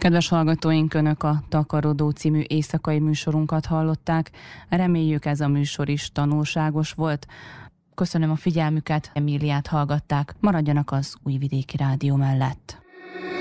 Kedves hallgatóink, Önök a Takarodó című éjszakai műsorunkat hallották. Reméljük, ez a műsor is tanulságos volt. Köszönöm a figyelmüket, Emíliát hallgatták. Maradjanak az Újvidéki Rádió mellett.